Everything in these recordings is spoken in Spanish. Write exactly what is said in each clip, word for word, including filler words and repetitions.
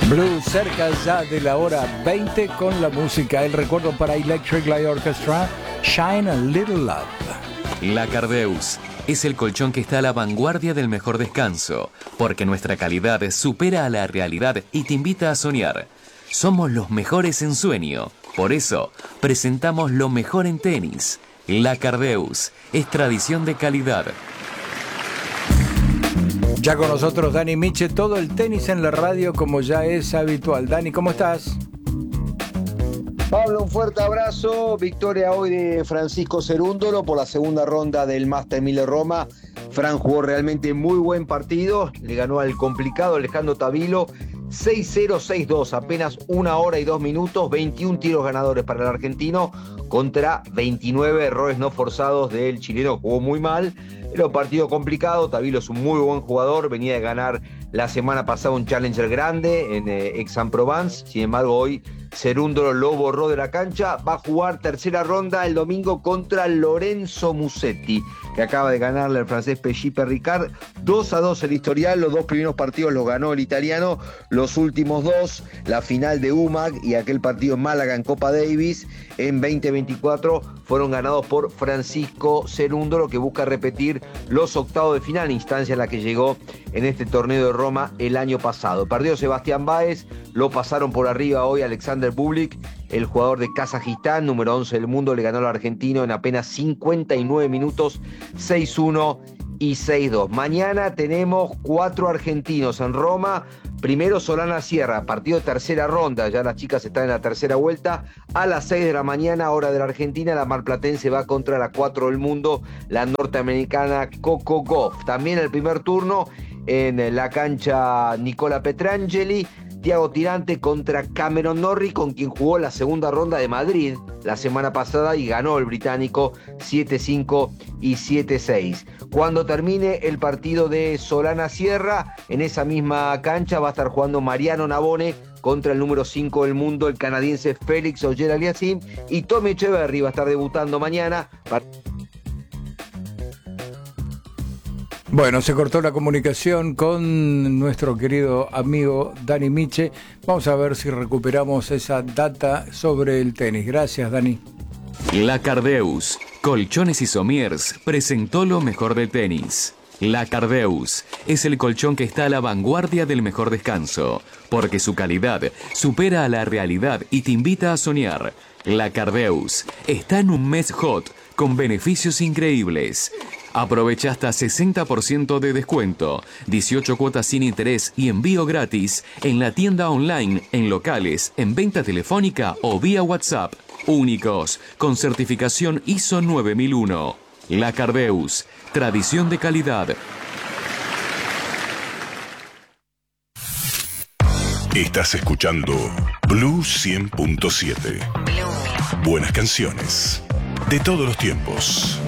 Blues, cerca ya de la hora veinte con la música. El recuerdo para Electric Light Orchestra, Shine a Little Love. La Cardeus es el colchón que está a la vanguardia del mejor descanso, porque nuestra calidad supera a la realidad y te invita a soñar. Somos los mejores en sueño, por eso presentamos lo mejor en tenis. La Cardeus es tradición de calidad. Ya con nosotros Dani Miche, todo el tenis en la radio como ya es habitual. Dani, ¿cómo estás? Pablo, un fuerte abrazo. Victoria hoy de Francisco Cerúndolo por la segunda ronda del Master mil de Roma. Fran jugó realmente muy buen partido. Le ganó al complicado Alejandro Tavilo seis cero, seis dos, apenas una hora y dos minutos, veintiún tiros ganadores para el argentino contra veintinueve errores no forzados del chileno. Jugó muy mal, era un partido complicado. Tavilo es un muy buen jugador, venía de ganar la semana pasada un Challenger grande en eh, Aix-en-Provence. Sin embargo, hoy Cerúndolo lo borró de la cancha. Va a jugar tercera ronda el domingo contra Lorenzo Musetti, que acaba de ganarle al francés Pellipe Ricard. dos a dos el historial, los dos primeros partidos los ganó el italiano, los últimos dos, la final de U M A C y aquel partido en Málaga en Copa Davis en veinte veinticuatro, fueron ganados por Francisco Cerúndolo, que busca repetir los octavos de final, instancia en la que llegó en este torneo de Roma el año pasado. Perdió Sebastián Báez, lo pasaron por arriba hoy Alexander Bublik, el jugador de Kazajistán, número once del mundo, le ganó al argentino en apenas cincuenta y nueve minutos, seis uno y seis dos. Mañana tenemos cuatro argentinos en Roma. Primero Solana Sierra, partido de tercera ronda, ya las chicas están en la tercera vuelta. A las seis de la mañana, hora de la Argentina, la marplatense va contra la cuatro del mundo, la norteamericana Coco Gauff. También el primer turno en la cancha Nicola Petrangeli, Thiago Tirante contra Cameron Norrie, con quien jugó la segunda ronda de Madrid la semana pasada y ganó el británico siete cinco y siete seis. Cuando termine el partido de Solana Sierra, en esa misma cancha va a estar jugando Mariano Navone contra el número cinco del mundo, el canadiense Félix Auger-Aliassime, y Tommy Echeverry va a estar debutando mañana. Bueno, se cortó la comunicación con nuestro querido amigo Dani Miche. Vamos a ver si recuperamos esa data sobre el tenis. Gracias, Dani. La Cardeus, Colchones y Somiers, presentó lo mejor del tenis. La Cardeus es el colchón que está a la vanguardia del mejor descanso, porque su calidad supera a la realidad y te invita a soñar. La Cardeus está en un mes hot con beneficios increíbles. Aprovecha hasta sesenta por ciento de descuento, dieciocho cuotas sin interés y envío gratis en la tienda online, en locales, en venta telefónica o vía WhatsApp. Únicos, con certificación I S O nueve mil uno. La Cardeus, tradición de calidad. Estás escuchando Blues cien punto siete. Buenas canciones de todos los tiempos.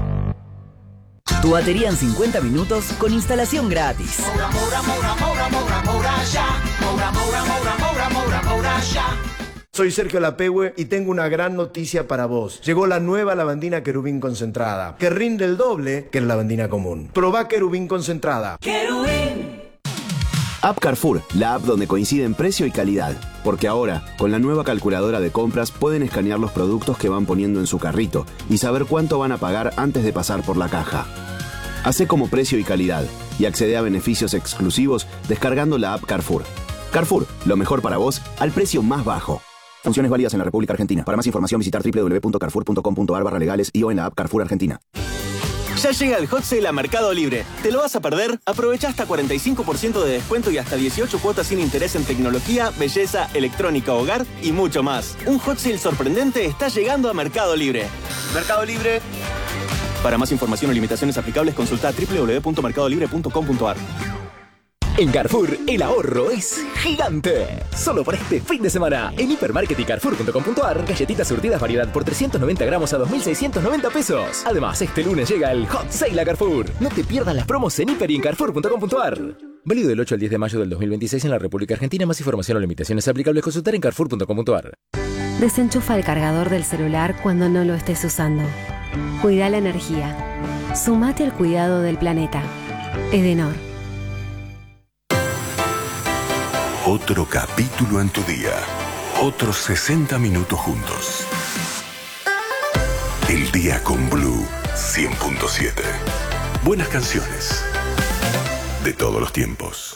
Tu batería en cincuenta minutos con instalación gratis. Moura, Moura, Moura, Moura, Moura, Moura, ya. Moura, Moura, Moura, Moura, Moura, Moura, ya. Soy Sergio Lapehue y tengo una gran noticia para vos. Llegó la nueva lavandina Querubín concentrada, que rinde el doble que la lavandina común. Probá Querubín concentrada. Querubín. App Carrefour, la app donde coinciden precio y calidad. Porque ahora, con la nueva calculadora de compras, pueden escanear los productos que van poniendo en su carrito y saber cuánto van a pagar antes de pasar por la caja. Hacé como precio y calidad y accede a beneficios exclusivos descargando la app Carrefour. Carrefour, lo mejor para vos al precio más bajo. Funciones válidas en la República Argentina. Para más información visitar doble u doble u doble u punto carrefour punto com punto a r barra legales y o en la app Carrefour Argentina. Ya llega el Hot Sale a Mercado Libre. ¿Te lo vas a perder? Aprovecha hasta cuarenta y cinco por ciento de descuento y hasta dieciocho cuotas sin interés en tecnología, belleza, electrónica, hogar y mucho más. Un Hot Sale sorprendente está llegando a Mercado Libre. Mercado Libre. Para más información o limitaciones aplicables, consulta doble u doble u doble u punto mercado libre punto com punto a r. En Carrefour, el ahorro es gigante. Solo por este fin de semana, en hipermarket y carrefour punto com punto a r, galletitas surtidas variedad por trescientos noventa gramos a dos mil seiscientos noventa pesos. Además, este lunes llega el Hot Sale a Carrefour. No te pierdas las promos en hiper y en carrefour punto com punto a r. Válido del ocho al diez de mayo del dos mil veintiséis en la República Argentina. Más información o limitaciones aplicables, consultar en carrefour punto com punto a r. Desenchufa el cargador del celular cuando no lo estés usando. Cuida la energía. Sumate al cuidado del planeta. Edenor. Otro capítulo en tu día. Otros sesenta minutos juntos. El día con Blue cien punto siete. Buenas canciones de todos los tiempos.